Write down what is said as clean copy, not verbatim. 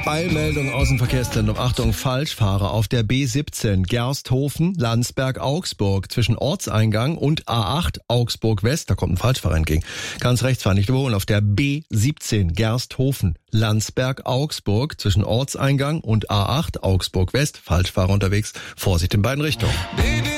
Eilmeldung aus dem Verkehrszentrum. Achtung, Falschfahrer auf der B17 Gersthofen, Landsberg, Augsburg zwischen Ortseingang und A8 Augsburg West. Da kommt ein Falschfahrer entgegen. Ganz rechts fahren, nicht überholen. Auf der B17 Gersthofen, Landsberg, Augsburg zwischen Ortseingang und A8 Augsburg West. Falschfahrer unterwegs. Vorsicht in beiden Richtungen.